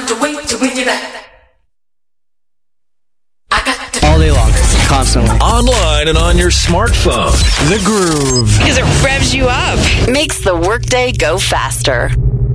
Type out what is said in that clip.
to wait to bring you back. I got to. All day long, constantly. Online and on your smartphone. The Groove. Because it revs you up. Makes the workday go faster.